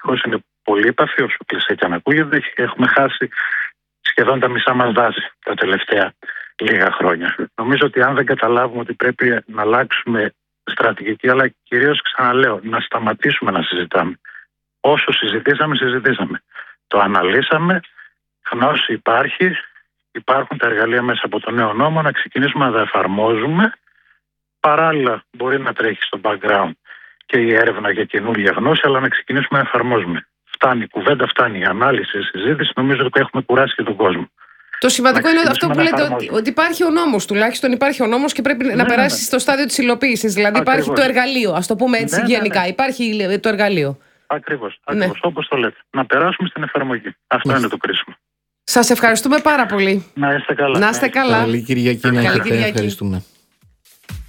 Παναθηναϊκός είναι πολύπαθη, όσο κλεισέ και αν ακούγεται. Έχουμε χάσει σχεδόν τα μισά μας δάση τα τελευταία λίγα χρόνια. Νομίζω ότι αν δεν καταλάβουμε ότι πρέπει να αλλάξουμε στρατηγική, αλλά κυρίως, ξαναλέω, να σταματήσουμε να συζητάμε. Όσο συζητήσαμε. Το αναλύσαμε, γνώση υπάρχει, υπάρχουν τα εργαλεία μέσα από το νέο νόμο, να ξεκινήσουμε να τα εφαρμόζουμε. Παράλληλα μπορεί να τρέχει στο background και η έρευνα για καινούργια γνώση, αλλά να ξεκινήσουμε να εφαρμόζουμε. Φτάνει η κουβέντα, φτάνει η ανάλυση, η συζήτηση. Νομίζω ότι έχουμε κουράσει και τον κόσμο. Το σημαντικό είναι αυτό που λέτε, ότι υπάρχει ο νόμος, τουλάχιστον υπάρχει ο νόμος και πρέπει να περάσει στο στάδιο της υλοποίησης. Δηλαδή υπάρχει το εργαλείο, ας το πούμε έτσι γενικά. Υπάρχει το εργαλείο. Ακριβώς, όπως το λέτε. Να περάσουμε στην εφαρμογή. Αυτό είναι το κρίσιμο. Σας ευχαριστούμε πάρα πολύ. Να είστε καλά. Να είστε καλά. Καλή Κυριακή να έχετε. Ευχαριστούμε.